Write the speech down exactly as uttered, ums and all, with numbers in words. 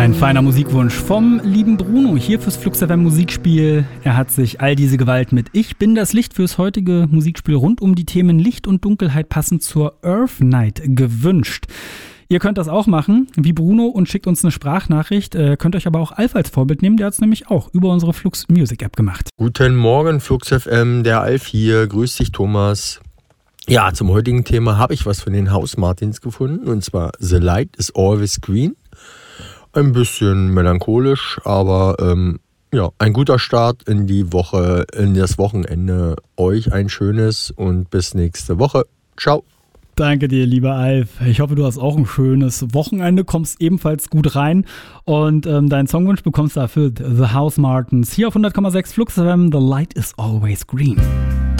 Ein feiner Musikwunsch vom lieben Bruno hier fürs Flux F M Musikspiel. Er hat sich all diese Gewalt mit Ich bin das Licht fürs heutige Musikspiel rund um die Themen Licht und Dunkelheit passend zur Earth Night gewünscht. Ihr könnt das auch machen, wie Bruno, und schickt uns eine Sprachnachricht. Äh, könnt euch aber auch Alf als Vorbild nehmen, der hat es nämlich auch über unsere Flux Music App gemacht. Guten Morgen, Flux F M, der Alf hier. Grüß dich, Thomas. Ja, zum heutigen Thema habe ich was von den House Martins gefunden, und zwar The Light is Always Green. Ein bisschen melancholisch, aber ähm, ja, ein guter Start in die Woche, in das Wochenende. Euch ein schönes und bis nächste Woche. Ciao. Danke dir, lieber Alf. Ich hoffe, du hast auch ein schönes Wochenende, kommst ebenfalls gut rein und ähm, deinen Songwunsch bekommst du dafür The House Martins. Hier auf hundert Komma sechs Flux F M, The Light is Always Green.